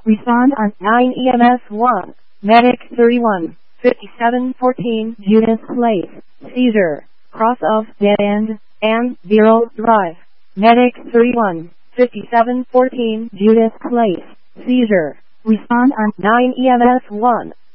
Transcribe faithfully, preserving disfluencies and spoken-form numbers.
Respond on nine E M S one. Medic thirty-one, fifty-seven fourteen Judas Place. Seizure. Cross of Dead End and Bureau Drive. Medic thirty-one, fifty-seven fourteen Judas Place. Seizure. Respond on nine E M S one.